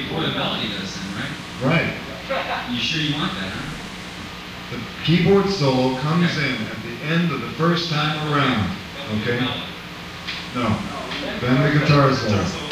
before the melody does then, right? Right. You sure you want that, huh? The keyboard solo comes in at the end of the first time around. Okay? No. Then the guitar solo.